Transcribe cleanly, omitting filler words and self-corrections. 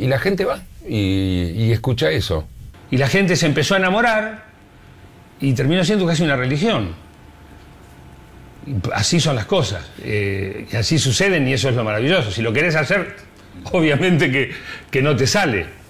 la gente va y escucha eso. Y la gente se empezó a enamorar y terminó siendo casi una religión. Así son las cosas, y así suceden, y eso es lo maravilloso. Si lo querés hacer, obviamente que no te sale.